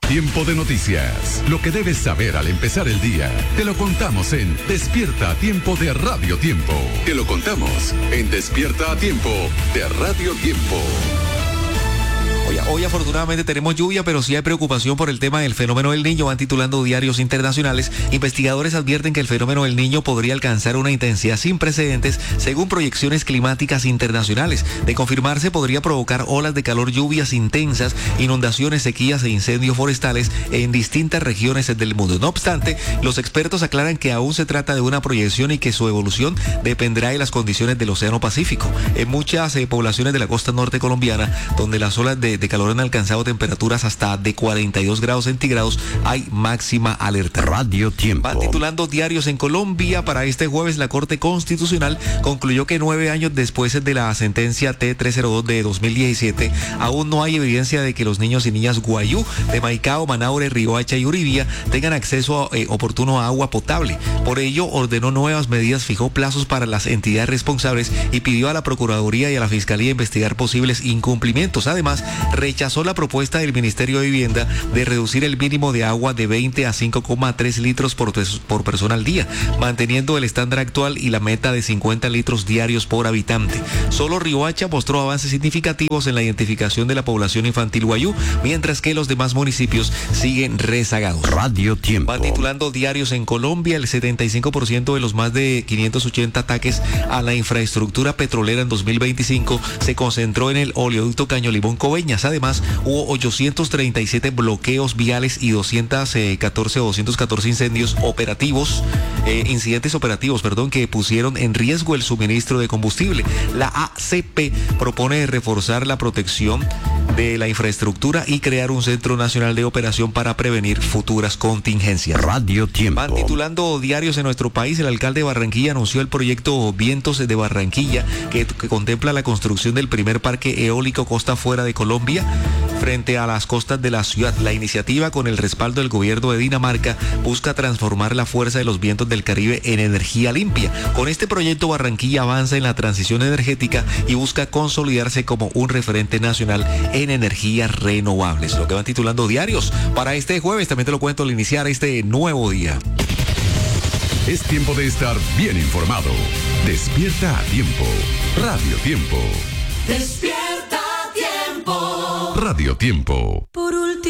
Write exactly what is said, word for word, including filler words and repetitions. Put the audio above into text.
Tiempo de noticias. Lo que debes saber al empezar el día. Te lo contamos en Despierta a Tiempo de Radio Tiempo. Te lo contamos en Despierta a Tiempo de Radio Tiempo. Hoy, hoy afortunadamente tenemos lluvia, pero sí hay preocupación por el tema del fenómeno del Niño. Van titulando diarios internacionales. Investigadores advierten que el fenómeno del Niño podría alcanzar una intensidad sin precedentes según proyecciones climáticas internacionales. De confirmarse, podría provocar olas de calor, lluvias intensas, inundaciones, sequías e incendios forestales en distintas regiones del mundo. No obstante, los expertos aclaran que aún se trata de una proyección y que su evolución dependerá de las condiciones del Océano Pacífico. En muchas eh, poblaciones de la costa norte colombiana, donde las olas de de calor han alcanzado temperaturas hasta de cuarenta y dos grados centígrados, hay máxima alerta. Radio Tiempo. Van titulando diarios en Colombia. Para este jueves, la Corte Constitucional concluyó que nueve años después de la sentencia T trescientos dos de dos mil diecisiete, aún no hay evidencia de que los niños y niñas Guayú, de Maicao, Manaure, Riohacha y Uribia tengan acceso eh, oportuno a agua potable. Por ello, ordenó nuevas medidas, fijó plazos para las entidades responsables y pidió a la Procuraduría y a la Fiscalía investigar posibles incumplimientos. Además, rechazó la propuesta del Ministerio de Vivienda de reducir el mínimo de agua de veinte a cinco coma tres litros por, por persona al día, manteniendo el estándar actual y la meta de cincuenta litros diarios por habitante. Solo Riohacha mostró avances significativos en la identificación de la población infantil Guayú, mientras que los demás municipios siguen rezagados. Radio Tiempo. Van titulando diarios en Colombia. El setenta y cinco por ciento de los más de quinientos ochenta ataques a la infraestructura petrolera en dos mil veinticinco se concentró en el oleoducto Caño Limón Coveñas. Además, hubo ochocientos treinta y siete bloqueos viales y doscientos catorce o doscientos catorce incendios operativos, eh, incidentes operativos, perdón, que pusieron en riesgo el suministro de combustible. La A C P propone reforzar la protección de la infraestructura y crear un Centro Nacional de Operación para prevenir futuras contingencias. Radio Tiempo. Van titulando diarios en nuestro país. El alcalde de Barranquilla anunció el proyecto Vientos de Barranquilla, que, que contempla la construcción del primer parque eólico costa afuera de Colombia, frente a las costas de la ciudad. La iniciativa, con el respaldo del gobierno de Dinamarca, busca transformar la fuerza de los vientos del Caribe en energía limpia. Con este proyecto, Barranquilla avanza en la transición energética y busca consolidarse como un referente nacional en energías renovables. Lo que van titulando diarios para este jueves. También te lo cuento al iniciar este nuevo día. Es tiempo de estar bien informado. Despierta a Tiempo. Radio Tiempo. Despierta a Tiempo. Radio Tiempo. Por último.